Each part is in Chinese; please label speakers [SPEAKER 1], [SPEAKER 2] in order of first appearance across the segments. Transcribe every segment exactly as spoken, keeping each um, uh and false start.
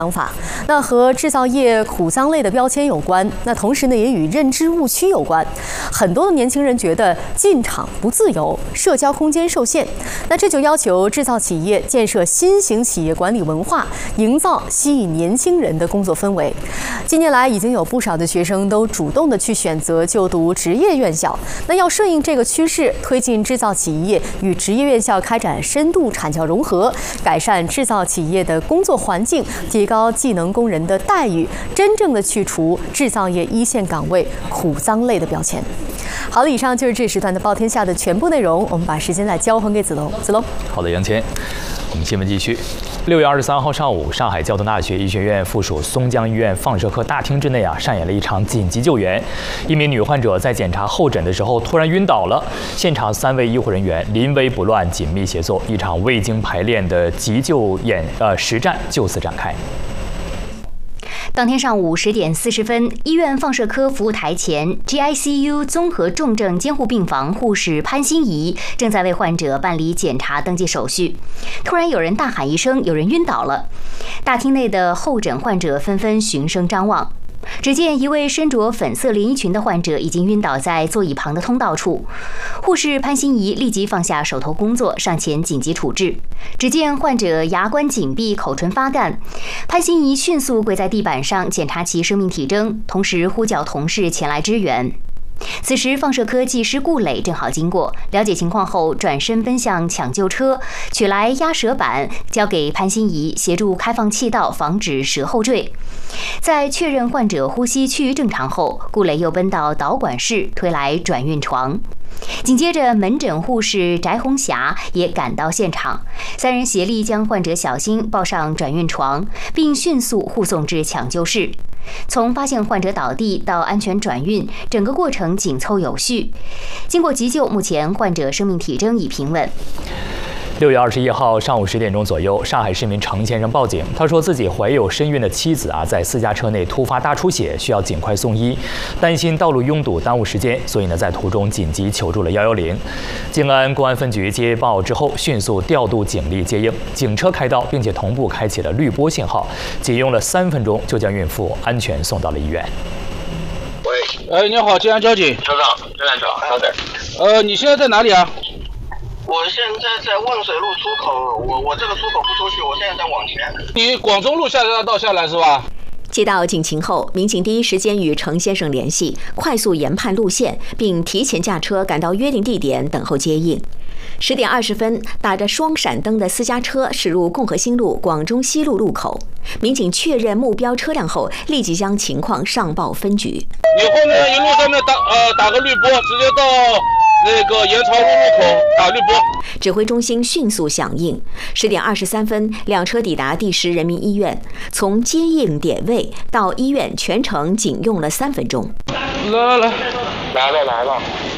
[SPEAKER 1] 想法，那和制造业苦脏类的标签有关，那同时呢也与认知误区有关。很多的年轻人觉得进厂不自由，社交空间受限，那这就要求制造企业建设新型企业管理文化，营造吸引年轻人的工作氛围。近年来，已经有不少的学生都主动的去选择就读职业院校，那要顺应这个趋势，推进制造企业与职业院校开展深度产教融合，改善制造企业的工作环境，提高技能工人的待遇，真正的去除制造业一线岗位苦脏类的标签。好了，以上就是这时段的《报天下》的全部内容，我们把时间再交还给子龙。子龙，
[SPEAKER 2] 好的，杨谦，我们新闻继续。六月二十三号上午，上海交通大学医学院附属松江医院放射科大厅之内啊，上演了一场紧急救援。一名女患者在检查候诊的时候突然晕倒了，现场三位医护人员临危不乱，紧密协作，一场未经排练的急救演呃实战就此展开。
[SPEAKER 3] 当天上午十点四十分，医院放射科服务台前 G I C U 综合重症监护病房护士潘欣怡正在为患者办理检查登记手续，突然有人大喊一声，有人晕倒了。大厅内的候诊患者纷纷循声张望。只见一位身着粉色连衣裙的患者已经晕倒在座椅旁的通道处，护士潘欣怡立即放下手头工作，上前紧急处置。只见患者牙关紧闭，口唇发干，潘欣怡迅速跪在地板上检查其生命体征，同时呼叫同事前来支援。此时，放射科技师顾磊正好经过，了解情况后转身奔向抢救车，取来压舌板交给潘欣怡，协助开放气道，防止舌后坠。在确认患者呼吸趋于正常后，顾磊又奔到导管室推来转运床。紧接着，门诊护士翟红霞也赶到现场，三人协力将患者小新抱上转运床，并迅速护送至抢救室。从发现患者倒地到安全转运，整个过程紧凑有序。经过急救，目前患者生命体征已平稳。
[SPEAKER 2] 六月二十一号上午十点钟左右，上海市民程先生报警，他说自己怀有身孕的妻子啊，在私家车内突发大出血，需要尽快送医，担心道路拥堵耽误时间，所以呢，在途中紧急求助了一一零。静安公安分局接报之后，迅速调度警力接应，警车开道，并且同步开启了绿波信号，仅用了三分钟就将孕妇安全送到了医院。
[SPEAKER 4] 喂，哎，你好，静安交警。
[SPEAKER 5] 车长，郑站长，稍等。
[SPEAKER 4] 呃，你现在在哪里啊？
[SPEAKER 5] 我现在在望水路出口，我我这个出口不出去，我现在在往前。
[SPEAKER 4] 你广中路下交道下来是吧？
[SPEAKER 6] 接到警情后，民警第一时间与程先生联系，快速研判路线，并提前驾车赶到约定地点等候接应。十点二十分，打着双闪灯的私家车驶入共和新路广中西路路口，民警确认目标车辆后，立即将情况上报分局。
[SPEAKER 4] 你后面一路上面打呃打个绿波，直接到那个盐潮路路口打绿波。
[SPEAKER 6] 指挥中心迅速响应。十点二十三分，两车抵达第十人民医院，从接应点位到医院全程仅用了三分钟。
[SPEAKER 4] 来来来，
[SPEAKER 5] 来了来了。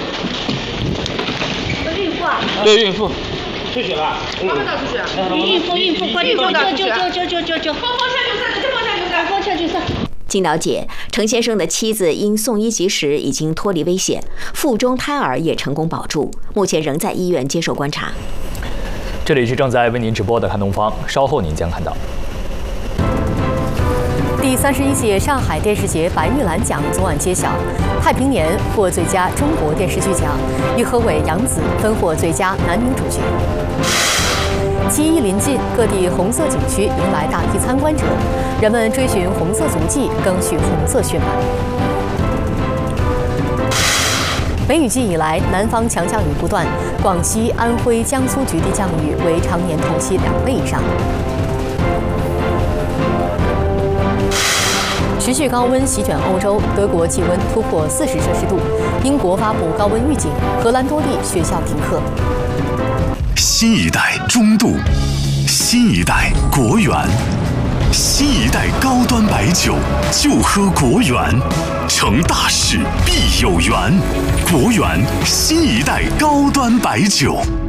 [SPEAKER 7] 孕妇啊？
[SPEAKER 4] 对，孕妇。
[SPEAKER 5] 出血了。
[SPEAKER 7] 快快打出去！孕妇孕妇快点救救救救救救救！放放下就上，直接放下就上，放下就上。
[SPEAKER 6] 经了解，程先生的妻子因送医及时已经脱离危险，腹中胎儿也成功保住，目前仍在医院接受观察。
[SPEAKER 2] 这里是正在为您直播的看东方，稍后您将看到。
[SPEAKER 1] 第三十一届上海电视节白玉兰奖昨晚揭晓，《太平年》获最佳中国电视剧奖，于和伟、杨紫分获最佳男女主角。七一临近，各地红色景区迎来大批参观者，人们追寻红色足迹，更续红色血脉。梅雨季以来，南方强降雨不断，广西、安徽、江苏局地降雨为常年同期两倍以上。持续高温席卷欧洲，德国气温突破四十摄氏度，英国发布高温预警，荷兰多地学校停课。
[SPEAKER 8] 新一代中度，新一代国源，新一代高端白酒就喝国源，成大事必有缘，国源新一代高端白酒。